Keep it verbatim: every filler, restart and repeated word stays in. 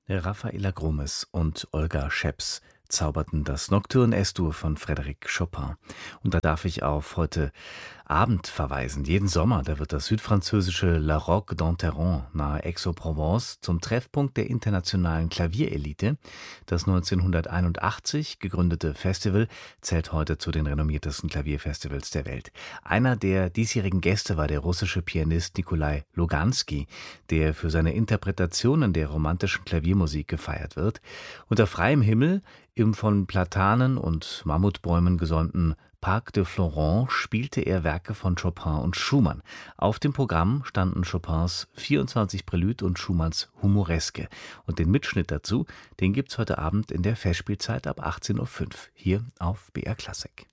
Raffaella Grumes und Olga Scheps zauberten das Nocturne Es-Dur von Frédéric Chopin. Und da darf ich auf heute Abend verweisen. Jeden Sommer, da wird das südfranzösische La Roque d'Enterron nahe Aix-en-Provence zum Treffpunkt der internationalen Klavierelite. Das neunzehnhunderteinundachtzig gegründete Festival zählt heute zu den renommiertesten Klavierfestivals der Welt. Einer der diesjährigen Gäste war der russische Pianist Nikolai Lugansky, der für seine Interpretationen der romantischen Klaviermusik gefeiert wird. Unter freiem Himmel im von Platanen und Mammutbäumen gesäumten Parc de Florent spielte er Werke von Chopin und Schumann. Auf dem Programm standen Chopins vierundzwanzig Prälud und Schumanns Humoreske. Und den Mitschnitt dazu, den gibt's heute Abend in der Festspielzeit ab achtzehn Uhr fünf hier auf B R Klassik.